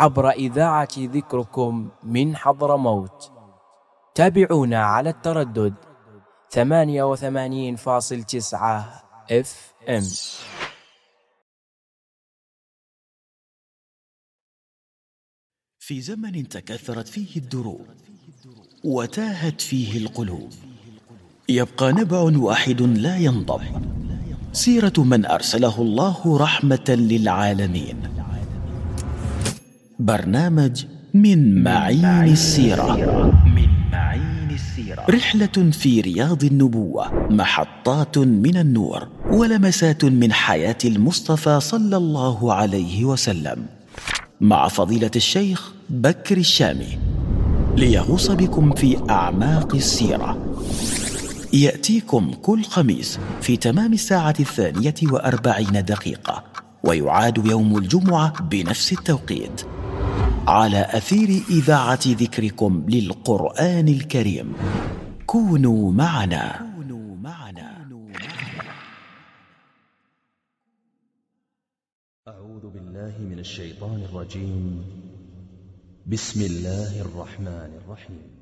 عبر إذاعة ذكركم من حضرموت. تابعونا على التردد 88.9 FM. في زمن تكاثرت فيه الدروب وتاهت فيه القلوب، يبقى نبع واحد لا ينضب، سيرة من أرسله الله رحمة للعالمين. برنامج من معين السيرة، رحلة في رياض النبوة، محطات من النور ولمسات من حياة المصطفى صلى الله عليه وسلم، مع فضيلة الشيخ بكر الشامي، ليغوص بكم في أعماق السيرة. يأتيكم كل خميس في تمام 42:40، ويعاد يوم الجمعة بنفس التوقيت على أثير إذاعة ذكركم للقرآن الكريم. كونوا معنا. أعوذ بالله من الشيطان الرجيم. بسم الله الرحمن الرحيم.